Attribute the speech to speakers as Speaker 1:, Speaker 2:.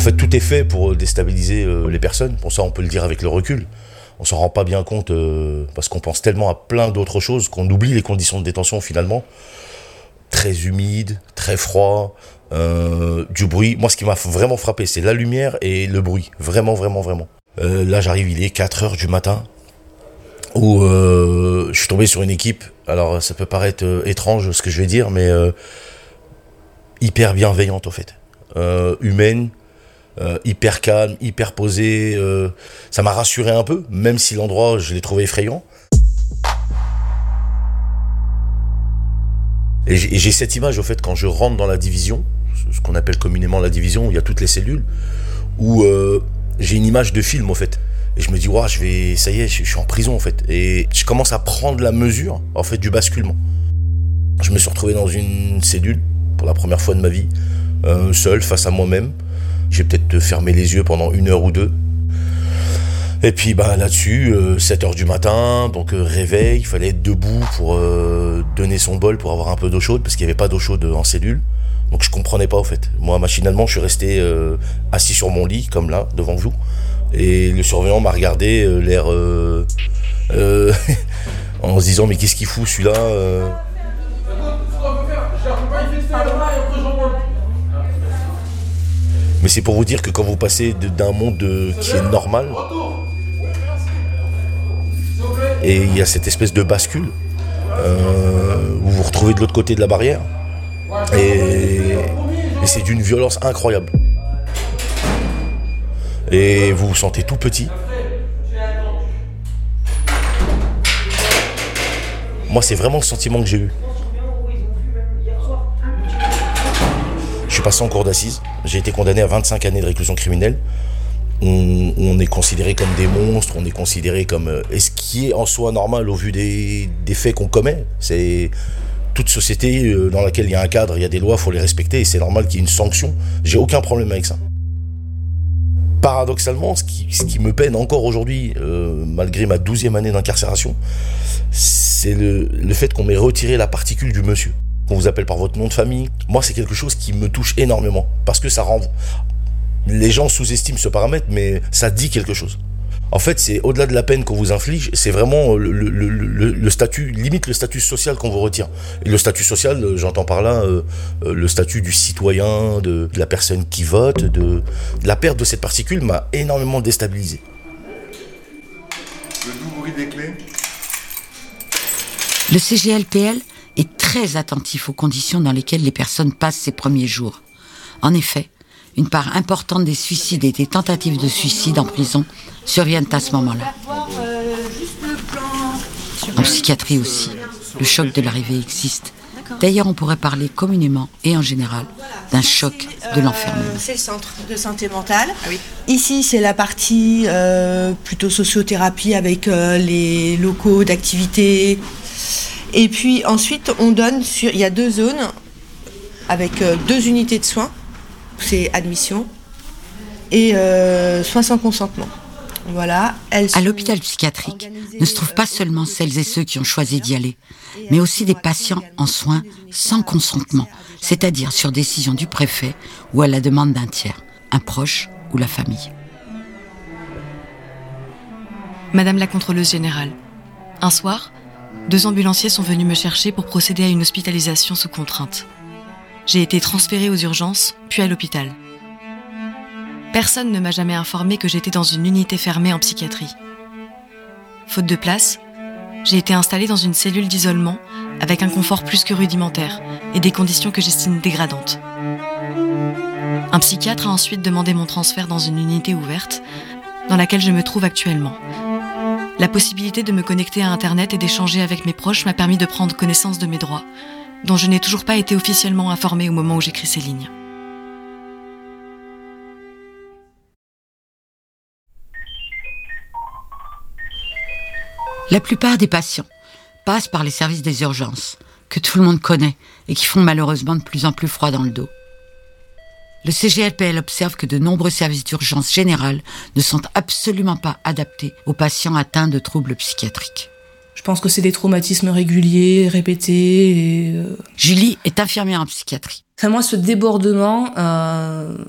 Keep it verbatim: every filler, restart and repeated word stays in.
Speaker 1: fait, tout est fait pour déstabiliser euh, les personnes. Pour ça, on peut le dire avec le recul. On s'en rend pas bien compte euh, parce qu'on pense tellement à plein d'autres choses qu'on oublie les conditions de détention finalement. Très humide, très froid, euh, du bruit. Moi, ce qui m'a vraiment frappé, c'est la lumière et le bruit. Vraiment, vraiment, vraiment. Euh, là, j'arrive, il est quatre heures du matin, où euh, je suis tombé sur une équipe. Alors, ça peut paraître euh, étrange ce que je vais dire, mais euh, hyper bienveillante, en fait. Euh, humaine, euh, hyper calme, hyper posée. Euh, ça m'a rassuré un peu, même si l'endroit, je l'ai trouvé effrayant. Et j'ai, et j'ai cette image, au fait, quand je rentre dans la division, ce qu'on appelle communément la division, où il y a toutes les cellules, où euh, j'ai une image de film, au fait. Et je me dis, waouh, je vais, ça y est, je, je suis en prison, en fait. Et je commence à prendre la mesure, en fait, du basculement. Je me suis retrouvé dans une cellule, pour la première fois de ma vie, euh, seul, face à moi-même. J'ai peut-être fermé les yeux pendant une heure ou deux. Et puis bah, là-dessus, euh, sept heures du matin, donc euh, réveil, il fallait être debout pour euh, donner son bol, pour avoir un peu d'eau chaude, parce qu'il n'y avait pas d'eau chaude en cellule. Donc je comprenais pas, en fait. Moi, machinalement, je suis resté euh, assis sur mon lit, comme là, devant vous. Et le surveillant m'a regardé, euh, l'air... Euh, euh, en se disant, mais qu'est-ce qu'il fout, celui-là euh... Mais c'est pour vous dire que quand vous passez de, d'un monde de, qui est normal, et il y a cette espèce de bascule, euh, où vous vous retrouvez de l'autre côté de la barrière, et, et c'est d'une violence incroyable. Et vous vous sentez tout petit. Moi, c'est vraiment le sentiment que j'ai eu. Je suis passé en cour d'assises, j'ai été condamné à vingt-cinq années de réclusion criminelle. On, on est considéré comme des monstres, on est considéré comme... Euh, et ce qui est en soi normal au vu des, des faits qu'on commet. C'est toute société euh, dans laquelle il y a un cadre, il y a des lois, il faut les respecter et c'est normal qu'il y ait une sanction. J'ai aucun problème avec ça. Paradoxalement, ce qui, ce qui me peine encore aujourd'hui, euh, malgré ma douzième année d'incarcération, c'est le, le fait qu'on m'ait retiré la particule du monsieur. Qu'on vous appelle par votre nom de famille. Moi, c'est quelque chose qui me touche énormément. Parce que ça rend... Les gens sous-estiment ce paramètre, mais ça dit quelque chose. En fait, c'est au-delà de la peine qu'on vous inflige, c'est vraiment le, le, le, le, le statut, limite le statut social qu'on vous retire. Et le statut social, j'entends par là euh, le statut du citoyen, de, de la personne qui vote, de, de la perte de cette particule m'a énormément déstabilisé.
Speaker 2: Le doux bruit des clés.
Speaker 3: Le C G L P L est très attentif aux conditions dans lesquelles les personnes passent ces premiers jours. En effet, une part importante des suicides et des tentatives de suicide en prison surviennent à ce moment-là. En psychiatrie aussi, le choc de l'arrivée existe. D'ailleurs, on pourrait parler communément et en général d'un choc de l'enfermement.
Speaker 4: Euh, c'est le centre de santé mentale. Ah oui. Ici, c'est la partie euh, plutôt sociothérapie avec euh, les locaux d'activité. Et puis ensuite, on donne sur... Il y a deux zones avec euh, deux unités de soins. C'est admission et euh, soins sans consentement. Voilà.
Speaker 3: À l'hôpital psychiatrique ne se trouvent pas seulement celles et ceux qui ont choisi d'y aller, mais aussi des patients en soins sans consentement, c'est-à-dire sur décision du préfet ou à la demande d'un tiers, un proche ou la famille.
Speaker 5: Madame la contrôleuse générale, un soir, deux ambulanciers sont venus me chercher pour procéder à une hospitalisation sous contrainte. J'ai été transférée aux urgences, puis à l'hôpital. Personne ne m'a jamais informé que j'étais dans une unité fermée en psychiatrie. Faute de place, j'ai été installée dans une cellule d'isolement avec un confort plus que rudimentaire et des conditions que j'estime dégradantes. Un psychiatre a ensuite demandé mon transfert dans une unité ouverte dans laquelle je me trouve actuellement. La possibilité de me connecter à Internet et d'échanger avec mes proches m'a permis de prendre connaissance de mes droits, dont je n'ai toujours pas été officiellement informée au moment où j'écris ces lignes.
Speaker 3: La plupart des patients passent par les services des urgences, que tout le monde connaît et qui font malheureusement de plus en plus froid dans le dos. Le C G L P L observe que de nombreux services d'urgence générale ne sont absolument pas adaptés aux patients atteints de troubles psychiatriques.
Speaker 6: Je pense que c'est des traumatismes réguliers, répétés. Et euh...
Speaker 3: Julie est infirmière en psychiatrie.
Speaker 6: Enfin, moi, ce débordement, euh,